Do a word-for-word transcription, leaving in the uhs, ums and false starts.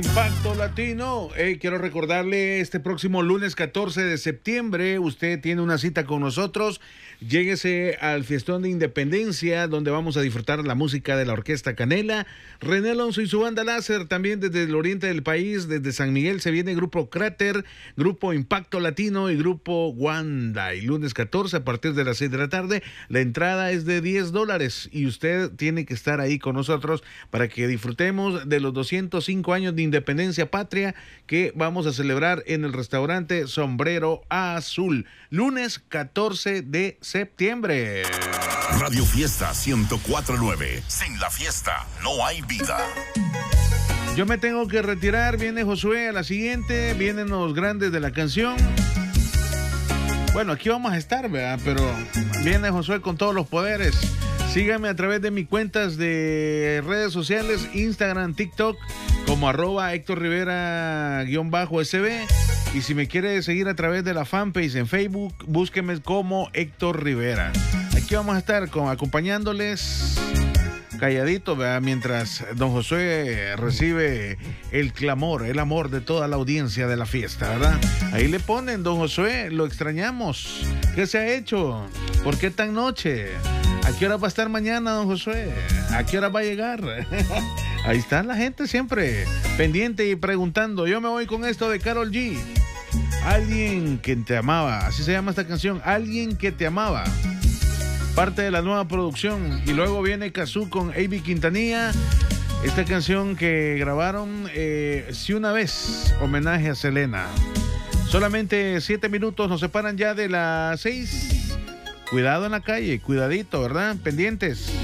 Impacto Latino. Eh, quiero recordarle, este próximo lunes catorce de septiembre, usted tiene una cita con nosotros. Lléguese al Fiestón de Independencia, donde vamos a disfrutar la música de la Orquesta Canela, René Alonso y su banda láser. También desde el oriente del país, desde San Miguel, se viene Grupo Cráter, Grupo Impacto Latino y Grupo Wanda. Y lunes catorce, a partir de las seis de la tarde, la entrada es de diez dólares y usted tiene que estar ahí con nosotros para que disfrutemos de los doscientos cinco años de Independencia Patria que vamos a celebrar en el restaurante Sombrero Azul, lunes catorce de septiembre. Radio Fiesta ciento cuatro punto nueve. Sin la fiesta no hay vida. Yo me tengo que retirar. Viene Josué a la siguiente. Vienen los grandes de la canción. Bueno, aquí vamos a estar, ¿verdad? Pero viene Josué con todos los poderes. Síganme a través de mis cuentas de redes sociales, Instagram, TikTok, como arroba Héctor Rivera guión bajo S B. Y si me quiere seguir a través de la fanpage en Facebook, búsqueme como Héctor Rivera. Aquí vamos a estar con, acompañándoles calladito, ¿verdad? Mientras don Josué recibe el clamor, el amor de toda la audiencia de la fiesta, ¿verdad? Ahí le ponen, don Josué, lo extrañamos. ¿Qué se ha hecho? ¿Por qué tan noche? ¿A qué hora va a estar mañana, don Josué? ¿A qué hora va a llegar? Ahí está la gente siempre pendiente y preguntando. Yo me voy con esto de Karol G. Alguien que te amaba. Así se llama esta canción. Alguien que te amaba. Parte de la nueva producción. Y luego viene Cazzu con A B Quintanilla. Esta canción que grabaron eh, Si una vez. Homenaje a Selena. Solamente siete minutos nos separan ya de las seis. Cuidado en la calle, cuidadito, ¿verdad? Pendientes.